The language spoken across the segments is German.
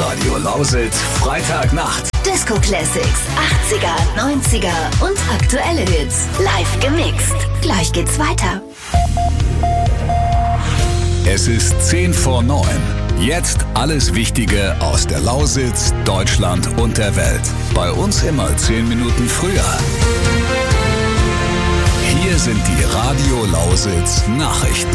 Radio Lausitz, Freitagnacht. Disco Classics, 80er, 90er und aktuelle Hits. Live gemixt. Gleich geht's weiter. Es ist 8:50. Jetzt alles Wichtige aus der Lausitz, Deutschland und der Welt. Bei uns immer 10 Minuten früher. Hier sind die Radio Lausitz Nachrichten.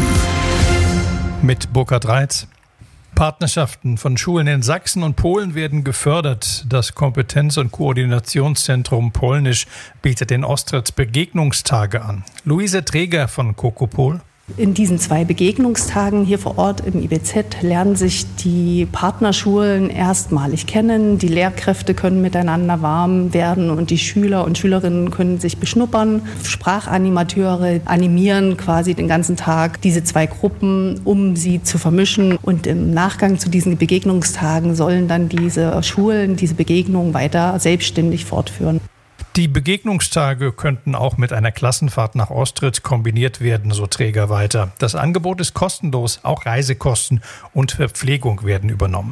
Mit Burkhard Reitz. Partnerschaften von Schulen in Sachsen und Polen werden gefördert. Das Kompetenz- und Koordinationszentrum Polnisch bietet in Ostritz Begegnungstage an. Luise Träger von Kokopol. In diesen 2 Begegnungstagen hier vor Ort im IBZ lernen sich die Partnerschulen erstmalig kennen. Die Lehrkräfte können miteinander warm werden und die Schüler und Schülerinnen können sich beschnuppern. Sprachanimateure animieren quasi den ganzen Tag diese 2 Gruppen, um sie zu vermischen. Und im Nachgang zu diesen Begegnungstagen sollen dann diese Schulen diese Begegnungen weiter selbstständig fortführen. Die Begegnungstage könnten auch mit einer Klassenfahrt nach Ostritz kombiniert werden, so Träger weiter. Das Angebot ist kostenlos, auch Reisekosten und Verpflegung werden übernommen.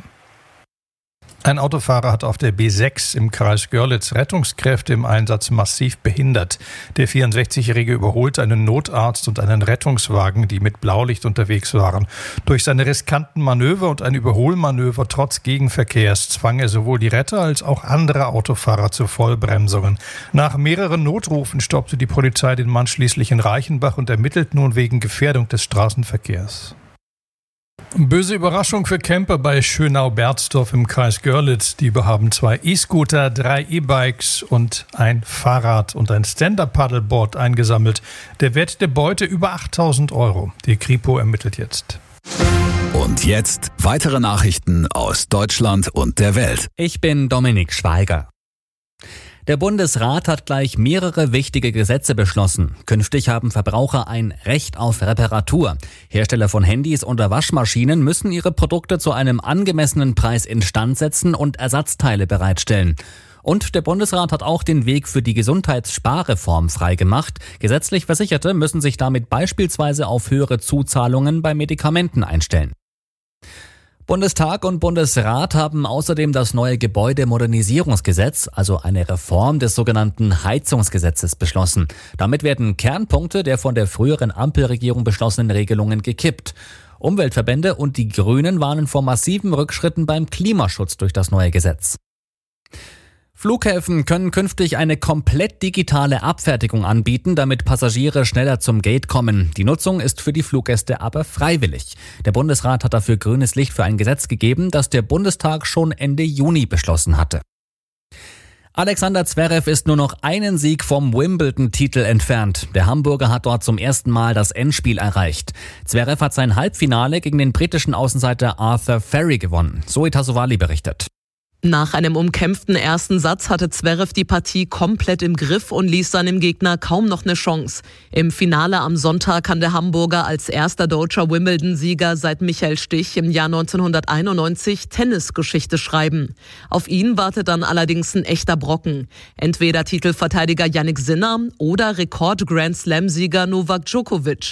Ein Autofahrer hat auf der B6 im Kreis Görlitz Rettungskräfte im Einsatz massiv behindert. Der 64-Jährige überholte einen Notarzt und einen Rettungswagen, die mit Blaulicht unterwegs waren. Durch seine riskanten Manöver und ein Überholmanöver trotz Gegenverkehrs zwang er sowohl die Retter als auch andere Autofahrer zu Vollbremsungen. Nach mehreren Notrufen stoppte die Polizei den Mann schließlich in Reichenbach und ermittelt nun wegen Gefährdung des Straßenverkehrs. Böse Überraschung für Camper bei Schönau-Berzdorf im Kreis Görlitz. Die haben 2 E-Scooter, 3 E-Bikes und ein Fahrrad und ein Stand-Up-Paddleboard eingesammelt. Der Wert der Beute über 8.000 €. Die Kripo ermittelt jetzt. Und jetzt weitere Nachrichten aus Deutschland und der Welt. Ich bin Dominik Schweiger. Der Bundesrat hat gleich mehrere wichtige Gesetze beschlossen. Künftig haben Verbraucher ein Recht auf Reparatur. Hersteller von Handys oder Waschmaschinen müssen ihre Produkte zu einem angemessenen Preis instand setzen und Ersatzteile bereitstellen. Und der Bundesrat hat auch den Weg für die Gesundheitssparreform freigemacht. Gesetzlich Versicherte müssen sich damit beispielsweise auf höhere Zuzahlungen bei Medikamenten einstellen. Bundestag und Bundesrat haben außerdem das neue Gebäudemodernisierungsgesetz, also eine Reform des sogenannten Heizungsgesetzes, beschlossen. Damit werden Kernpunkte der von der früheren Ampelregierung beschlossenen Regelungen gekippt. Umweltverbände und die Grünen warnen vor massiven Rückschritten beim Klimaschutz durch das neue Gesetz. Flughäfen können künftig eine komplett digitale Abfertigung anbieten, damit Passagiere schneller zum Gate kommen. Die Nutzung ist für die Fluggäste aber freiwillig. Der Bundesrat hat dafür grünes Licht für ein Gesetz gegeben, das der Bundestag schon Ende Juni beschlossen hatte. Alexander Zverev ist nur noch einen Sieg vom Wimbledon-Titel entfernt. Der Hamburger hat dort zum ersten Mal das Endspiel erreicht. Zverev hat sein Halbfinale gegen den britischen Außenseiter Arthur Ferry gewonnen. Zoe Tassovali berichtet. Nach einem umkämpften ersten Satz hatte Zverev die Partie komplett im Griff und ließ seinem Gegner kaum noch eine Chance. Im Finale am Sonntag kann der Hamburger als erster deutscher Wimbledon-Sieger seit Michael Stich im Jahr 1991 Tennisgeschichte schreiben. Auf ihn wartet dann allerdings ein echter Brocken. Entweder Titelverteidiger Jannik Sinner oder Rekord-Grand-Slam-Sieger Novak Djokovic.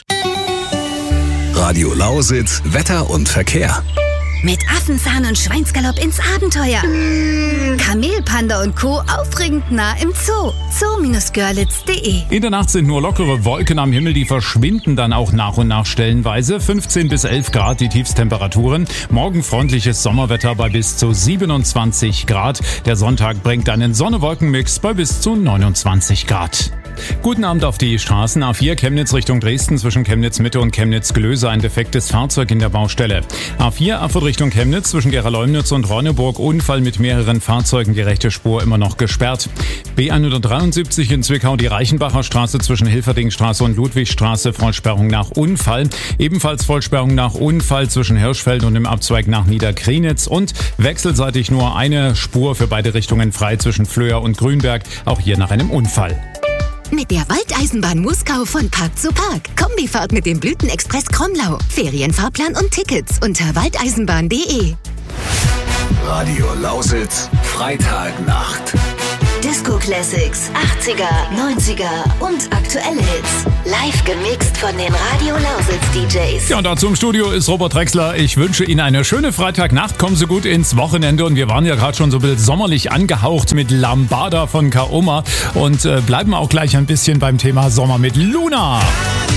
Radio Lausitz, Wetter und Verkehr. Mit Affenzahn und Schweinsgalopp ins Abenteuer. Kamelpanda und Co. aufregend nah im Zoo. zoo-görlitz.de. In der Nacht sind nur lockere Wolken am Himmel, die verschwinden dann auch nach und nach stellenweise. 15 bis 11 Grad die Tiefstemperaturen. Morgen freundliches Sommerwetter bei bis zu 27 Grad. Der Sonntag bringt einen Sonne-Wolken-Mix bei bis zu 29 Grad. Guten Abend auf die Straßen. A4 Chemnitz Richtung Dresden zwischen Chemnitz Mitte und Chemnitz Glöse ein defektes Fahrzeug in der Baustelle. A4 Erfurt Richtung Chemnitz zwischen Gera-Leumnitz und Ronneburg Unfall mit mehreren Fahrzeugen, die rechte Spur immer noch gesperrt. B173 in Zwickau die Reichenbacher Straße zwischen Hilferdingstraße und Ludwigstraße Vollsperrung nach Unfall. Ebenfalls Vollsperrung nach Unfall zwischen Hirschfeld und dem Abzweig nach Niederkrienitz und wechselseitig nur eine Spur für beide Richtungen frei zwischen Flöhr und Grünberg, auch hier nach einem Unfall. Mit der Waldeisenbahn Muskau von Park zu Park. Kombifahrt mit dem Blütenexpress Kromlau. Ferienfahrplan und Tickets unter waldeisenbahn.de. Radio Lausitz, Freitagnacht. Disco Classics, 80er, 90er und aktuelle Hits. Live gemixt von den Radio Lausitz DJs. Ja, und dazu im Studio ist Robert Drexler. Ich wünsche Ihnen eine schöne Freitagnacht. Kommen Sie gut ins Wochenende. Und wir waren ja gerade schon so ein bisschen sommerlich angehaucht mit Lambada von Kaoma und bleiben auch gleich ein bisschen beim Thema Sommer mit Luna.